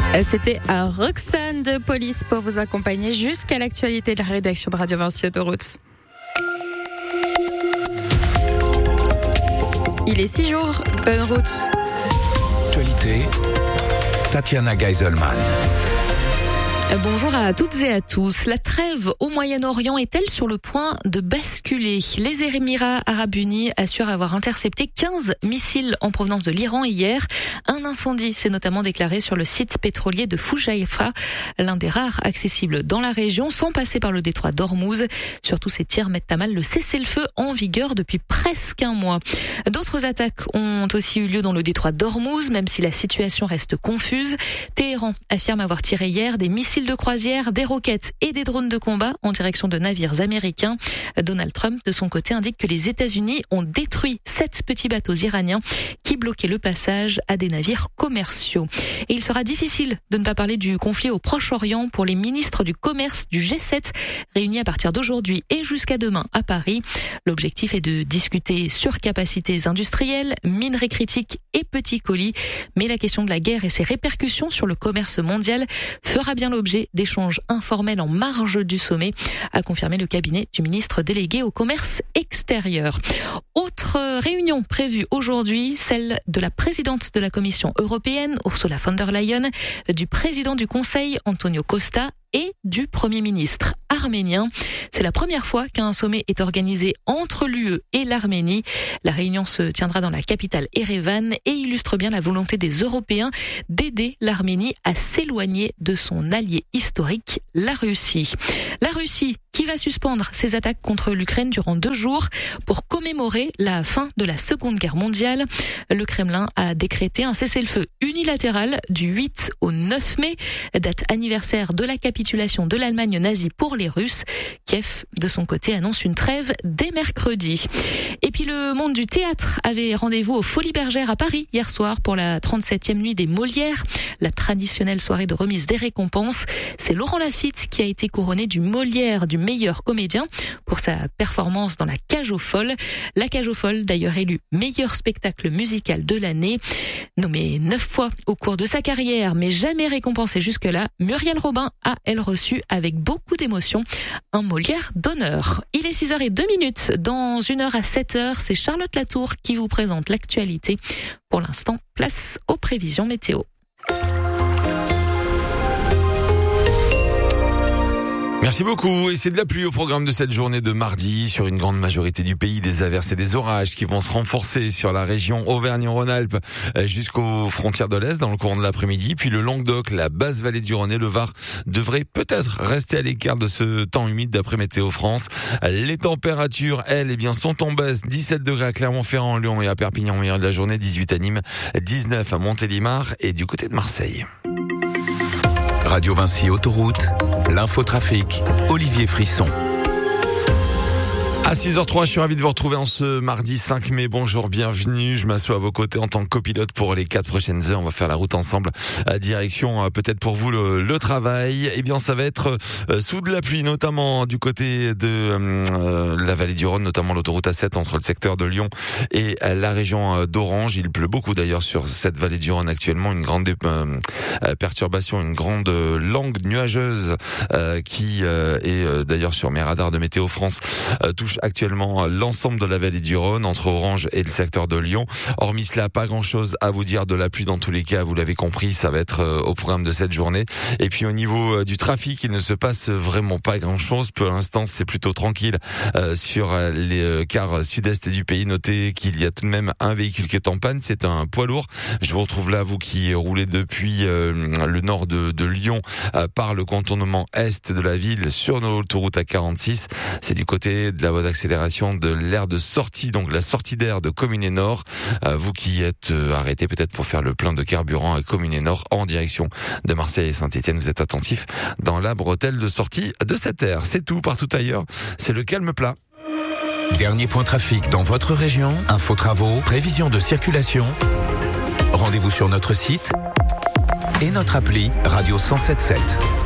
C'était Roxane de Police pour vous accompagner jusqu'à l'actualité de la rédaction de Radio Vinci Autoroute. Il est 6 jours, bonne route. Actualité, Tatiana Geiselman. Bonjour à toutes et à tous. La trêve au Moyen-Orient est-elle sur le point de basculer ? Les Émirats Arabes Unis assurent avoir intercepté 15 missiles en provenance de l'Iran hier. Un incendie s'est notamment déclaré sur le site pétrolier de Fujairah, l'un des rares accessibles dans la région, sans passer par le détroit d'Ormuz. Surtout, ces tirs mettent à mal le cessez-le-feu en vigueur depuis presque un mois. D'autres attaques ont aussi eu lieu dans le détroit d'Ormuz, même si la situation reste confuse. Téhéran affirme avoir tiré hier des missiles de croisière, des roquettes et des drones de combat en direction de navires américains. Donald Trump, de son côté, indique que les États-Unis ont détruit 7 petits bateaux iraniens qui bloquaient le passage à des navires commerciaux. Et il sera difficile de ne pas parler du conflit au Proche-Orient pour les ministres du commerce du G7 réunis à partir d'aujourd'hui et jusqu'à demain à Paris. L'objectif est de discuter surcapacités industrielles, minerais critiques et petits colis. Mais la question de la guerre et ses répercussions sur le commerce mondial fera bien l'objet d'échanges informels en marge du sommet, a confirmé le cabinet du ministre délégué au commerce extérieur. Autre réunion prévue aujourd'hui, celle de la présidente de la Commission européenne, Ursula von der Leyen, du président du Conseil, Antonio Costa, et du Premier ministre arménien. C'est la première fois qu'un sommet est organisé entre l'UE et l'Arménie. La réunion se tiendra dans la capitale Erevan et illustre bien la volonté des Européens d'aider l'Arménie à s'éloigner de son allié historique, la Russie. La Russie qui va suspendre ses attaques contre l'Ukraine durant 2 jours pour commémorer la fin de la Seconde Guerre mondiale. Le Kremlin a décrété un cessez-le-feu unilatéral du 8 au 9 mai, date anniversaire de la capitulation de l'Allemagne nazie pour les Russes. Kiev, de son côté, annonce une trêve dès mercredi. Et puis le monde du théâtre avait rendez-vous aux Folies Bergères à Paris hier soir pour la 37e nuit des Molières, la traditionnelle soirée de remise des récompenses. C'est Laurent Lafitte qui a été couronné du Molière du meilleur comédien pour sa performance dans La Cage aux Folles. La Cage aux Folles, d'ailleurs élu meilleur spectacle musical de l'année. Nommé 9 fois au cours de sa carrière, mais jamais récompensé jusque-là, Muriel Robin a, elle, reçu avec beaucoup d'émotion un Molière d'honneur. Il est 6h02. Dans 1 heure à 7h, c'est Charlotte Latour qui vous présente l'actualité. Pour l'instant, place aux prévisions météo. Merci beaucoup. Et c'est de la pluie au programme de cette journée de mardi. Sur une grande majorité du pays, des averses et des orages qui vont se renforcer sur la région Auvergne-Rhône-Alpes jusqu'aux frontières de l'Est dans le courant de l'après-midi. Puis le Languedoc, la basse vallée du Rhône et le Var devraient peut-être rester à l'écart de ce temps humide d'après Météo France. Les températures, elles, sont en baisse. 17 degrés à Clermont-Ferrand, Lyon et à Perpignan au milieu de la journée. 18 à Nîmes, 19 à Montélimar et du côté de Marseille. Radio Vinci Autoroute, l'infotrafic, Olivier Frisson. À 6h03, je suis ravi de vous retrouver en ce mardi 5 mai. Bonjour, bienvenue. Je m'assois à vos côtés en tant que copilote pour les 4 prochaines heures. On va faire la route ensemble. Direction, peut-être pour vous, le travail. Eh bien, ça va être sous de la pluie, notamment du côté de la vallée du Rhône, notamment l'autoroute A7 entre le secteur de Lyon et la région d'Orange. Il pleut beaucoup d'ailleurs sur cette vallée du Rhône actuellement. Une grande perturbation, une grande langue nuageuse qui est d'ailleurs sur mes radars de Météo France touche actuellement l'ensemble de la vallée du Rhône entre Orange et le secteur de Lyon. Hormis cela, pas grand-chose à vous dire de la pluie dans tous les cas. Vous l'avez compris, ça va être au programme de cette journée. Et puis au niveau du trafic, il ne se passe vraiment pas grand-chose. Pour l'instant, c'est plutôt tranquille sur les quarts sud-est du pays. Notez qu'il y a tout de même un véhicule qui est en panne. C'est un poids lourd. Je vous retrouve là, vous qui roulez depuis le nord de Lyon par le contournement est de la ville sur l'autoroute A46. C'est du côté de la voie d'accélération de l'aire de sortie, donc la sortie d'air de Communé Nord. Vous qui êtes arrêté peut-être pour faire le plein de carburant à Communé Nord en direction de Marseille et Saint-Étienne, vous êtes attentifs dans la bretelle de sortie de cette aire. C'est tout. Partout ailleurs, c'est le calme plat. Dernier point trafic dans votre région, info travaux, prévision de circulation. Rendez-vous sur notre site et notre appli Radio 107.7.